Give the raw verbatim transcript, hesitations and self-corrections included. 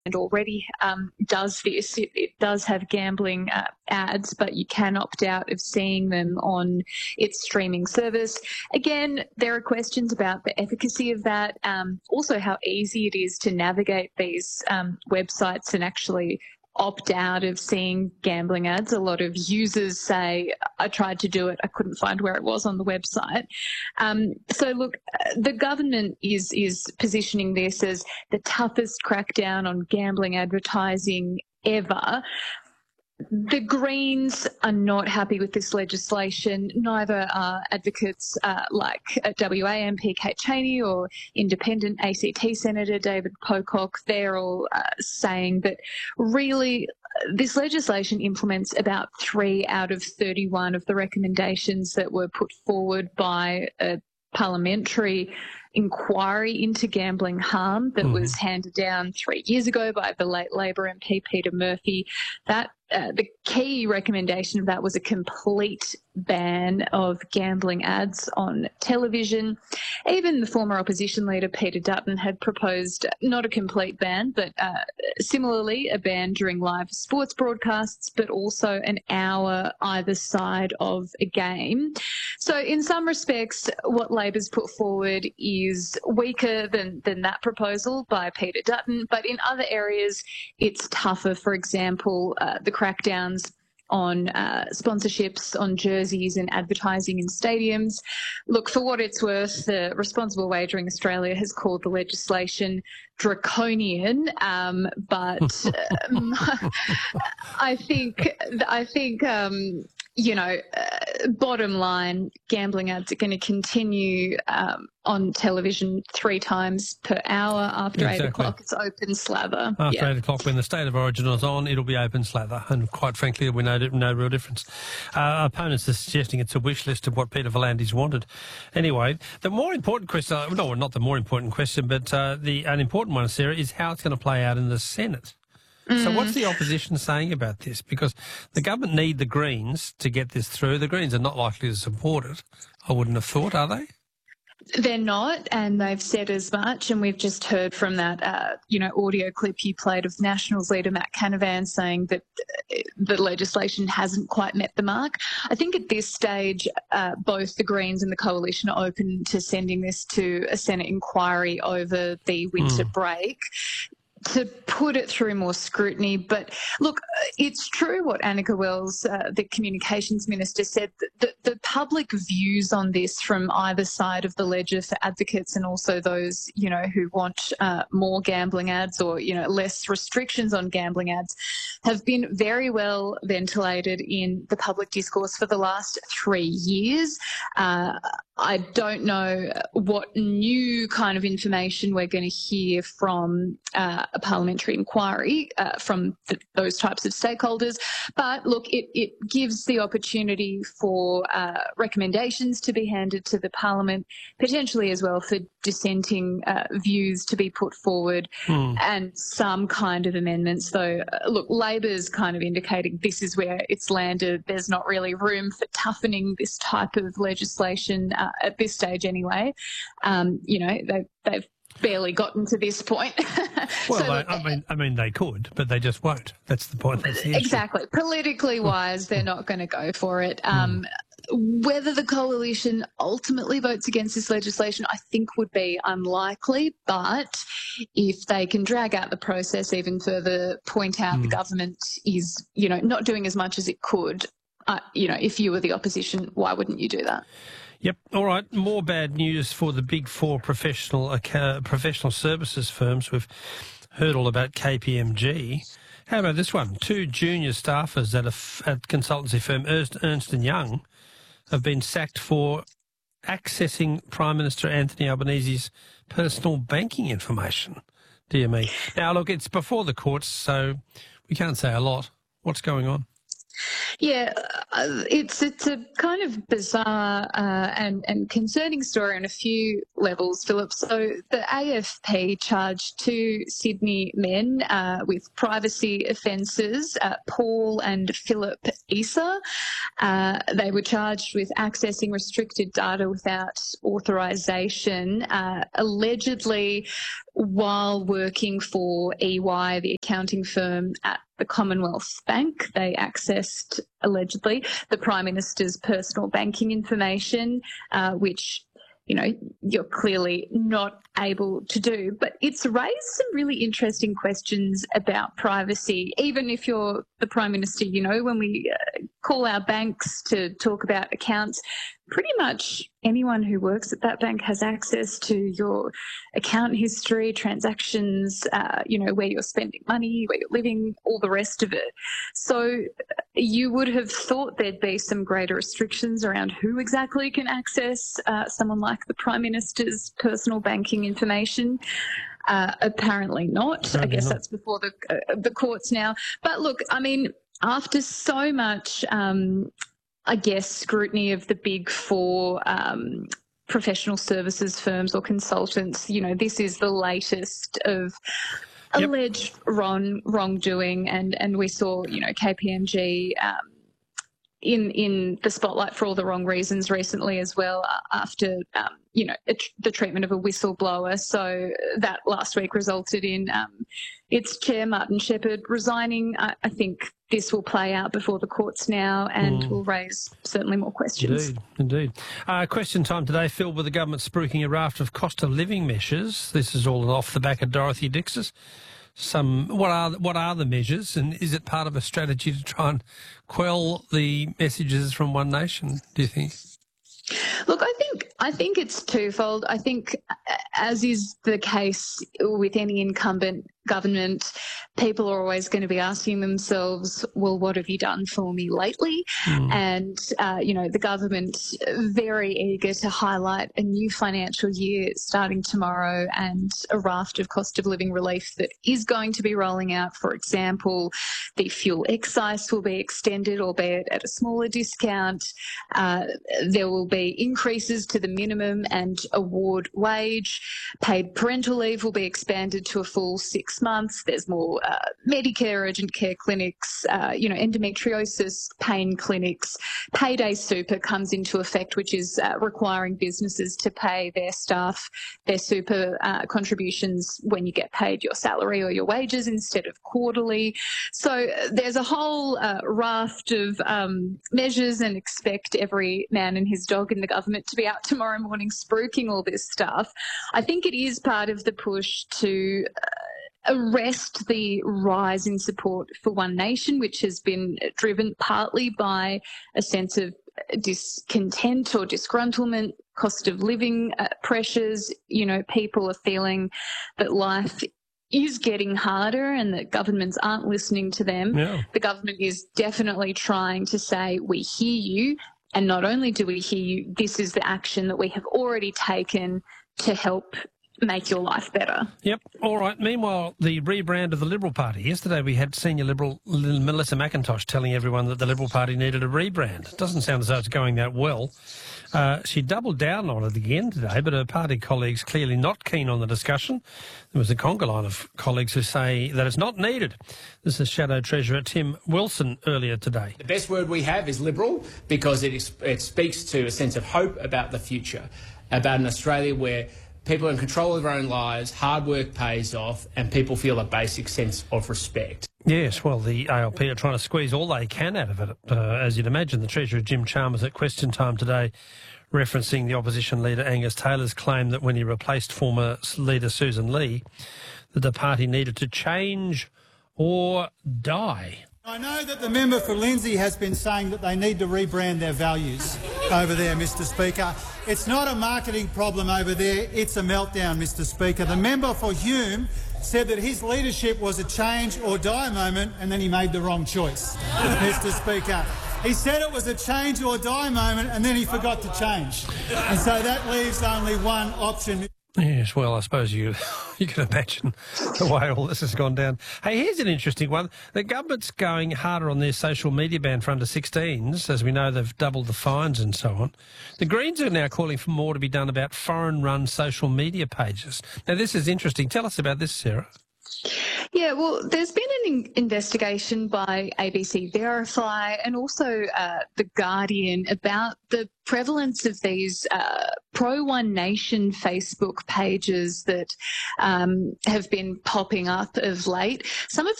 already um, does this. It, it does have gambling uh, ads, but you can opt out of seeing them on its streaming service. Again, there are questions about the efficacy of that, um, also how easy it is to navigate these um, websites and actually opt out of seeing gambling ads. A lot of users say, I tried to do it, I couldn't find where it was on the website. Um, so look, the government is, is positioning this as the toughest crackdown on gambling advertising ever. The Greens are not happy with this legislation. Neither are advocates uh, like W A M P Kate Chaney or independent A C T Senator David Pocock. They're all uh, saying that really this legislation implements about three out of thirty-one of the recommendations that were put forward by a parliamentary inquiry into gambling harm that mm. was handed down three years ago by the late Labor M P Peter Murphy. That uh, the key recommendation of that was a complete ban of gambling ads on television. Even the former opposition leader Peter Dutton had proposed not a complete ban, but uh, similarly a ban during live sports broadcasts, but also an hour either side of a game. So in some respects, what Labor's put forward is weaker than, than that proposal by Peter Dutton, but in other areas it's tougher. For example, uh, the crackdowns on uh, sponsorships, on jerseys and advertising in stadiums. Look, for what it's worth, the Responsible Wagering Australia has called the legislation draconian, um, but um, I think, I think um, you know, uh, bottom line, gambling ads are going to continue um, on television three times per hour after exactly. eight o'clock. It's open slather. After yeah. eight o'clock, when the State of Origin is on, it'll be open slather. And quite frankly, there'll be no, no real difference. Uh, opponents are suggesting it's a wish list of what Peter V'landys wanted. Anyway, the more important question, uh, no, not the more important question, but uh, the an important one, Sarah, is how it's going to play out in the Senate. So what's the opposition saying about this? Because the government need the Greens to get this through. The Greens are not likely to support it, I wouldn't have thought, are they? They're not, and they've said as much, and we've just heard from that, uh, you know, audio clip you played of Nationals leader Matt Canavan saying that the legislation hasn't quite met the mark. I think at this stage, uh, both the Greens and the Coalition are open to sending this to a Senate inquiry over the winter mm. break, to put it through more scrutiny. But look, it's true what Annika Wells, uh, the communications minister, said, that the, the public views on this from either side of the ledger for advocates and also those, you know, who want uh, more gambling ads or, you know, less restrictions on gambling ads have been very well ventilated in the public discourse for the last three years. Uh, I don't know what new kind of information we're going to hear from uh, a parliamentary inquiry uh, from the, those types of stakeholders. But look, it, it gives the opportunity for uh, recommendations to be handed to the parliament, potentially as well for dissenting uh, views to be put forward hmm. and some kind of amendments. Though, uh, look, Labor's kind of indicating this is where it's landed. There's not really room for toughening this type of legislation uh, at this stage anyway. Um, you know, they've, they've barely gotten to this point. Well, so, they, look, I mean, I mean, they could, but they just won't. That's the point. That's the exactly. Politically wise, they're not going to go for it. Um, mm. Whether the coalition ultimately votes against this legislation, I think would be unlikely. But if they can drag out the process even further, point out mm. the government is, you know, not doing as much as it could, uh, you know, if you were the opposition, why wouldn't you do that? Yep. All right. More bad news for the big four professional uh, professional services firms. We've heard all about K P M G. How about this one? Two junior staffers at a at consultancy firm Ernst, Ernst and Young have been sacked for accessing Prime Minister Anthony Albanese's personal banking information. Dear me. Now, look, it's before the courts, so we can't say a lot. What's going on? Yeah, uh, it's it's a kind of bizarre uh, and, and concerning story on a few levels, Philip. So the A F P charged two Sydney men uh, with privacy offences, uh, Paul and Philip Issa. Uh, they were charged with accessing restricted data without authorisation, uh, allegedly while working for E Y, the accounting firm at the Commonwealth Bank. They accessed, allegedly, the Prime Minister's personal banking information, uh, which, you know, you're clearly not able to do. But it's raised some really interesting questions about privacy. Even if you're the Prime Minister, you know, when we uh, call our banks to talk about accounts, pretty much anyone who works at that bank has access to your account history, transactions, uh, you know, where you're spending money, where you're living, all the rest of it. So you would have thought there'd be some greater restrictions around who exactly can access uh, someone like the Prime Minister's personal banking information. Uh, apparently not. Apparently I guess not. That's before the uh, the courts now. But look, I mean, after so much, um, I guess, scrutiny of the big four um, professional services firms or consultants, you know, this is the latest of Yep. alleged wrong wrongdoing, and and we saw, you know, K P M G um, in in the spotlight for all the wrong reasons recently as well, after um, you know it, the treatment of a whistleblower. So that last week resulted in um, its chair Martin Shepherd resigning. I, I think this will play out before the courts now and mm. will raise certainly more questions. Indeed, indeed. Uh, question time today, filled with the government spruiking a raft of cost of living measures. This is all off the back of Dorothy Dix's. Some what are what are the measures, and is it part of a strategy to try and quell the messages from One Nation, do you think? Look, I think I think it's twofold. I think, as is the case with any incumbent government, people are always going to be asking themselves, well, what have you done for me lately? Mm. And, uh, you know, the government very eager to highlight a new financial year starting tomorrow and a raft of cost of living relief that is going to be rolling out. For example, the fuel excise will be extended, albeit at a smaller discount. Uh, there will be increases to the minimum and award wage. Paid parental leave will be expanded to a full six months. There's more uh, Medicare urgent care clinics, uh, you know, endometriosis pain clinics. Payday super comes into effect, which is uh, requiring businesses to pay their staff their super uh, contributions when you get paid your salary or your wages instead of quarterly. So uh, there's a whole uh, raft of um, measures, and expect every man and his dog in the government to be out tomorrow morning spruiking all this stuff. I think it is part of the push to uh, arrest the rise in support for One Nation, which has been driven partly by a sense of discontent or disgruntlement, cost of living uh, pressures. You know, people are feeling that life is getting harder and that governments aren't listening to them. Yeah. The government is definitely trying to say, we hear you, and not only do we hear you, this is the action that we have already taken to help make your life better. Yep. All right. Meanwhile, the rebrand of the Liberal Party. Yesterday we had senior Liberal Melissa McIntosh telling everyone that the Liberal Party needed a rebrand. It doesn't sound as though it's going that well. Uh, she doubled down on it again today, but her party colleagues clearly not keen on the discussion. There was a conga line of colleagues who say that it's not needed. This is Shadow Treasurer Tim Wilson earlier today. The best word we have is Liberal, because it, is, it speaks to a sense of hope about the future, about an Australia where people are in control of their own lives, hard work pays off, and people feel a basic sense of respect. Yes, well, the A L P are trying to squeeze all they can out of it. Uh, as you'd imagine, the Treasurer, Jim Chalmers, at question time today, referencing the opposition leader Angus Taylor's claim that when he replaced former leader Susan Lee, that the party needed to change or die. I know that the member for Lindsay has been saying that they need to rebrand their values over there, Mister Speaker. It's not a marketing problem over there, it's a meltdown, Mister Speaker. The member for Hume said that his leadership was a change or die moment, and then he made the wrong choice, Mister Speaker. He said it was a change or die moment, and then he forgot to change. And so that leaves only one option. Yes, well, I suppose you you can imagine the way all this has gone down. Hey, here's an interesting one. The government's going harder on their social media ban for under sixteens. As we know, they've doubled the fines and so on. The Greens are now calling for more to be done about foreign-run social media pages. Now, this is interesting. Tell us about this, Sarah. Yeah, well, there's been an in- investigation by A B C Verify and also uh, The Guardian about the prevalence of these uh, pro-One Nation Facebook pages that um, have been popping up of late. Some of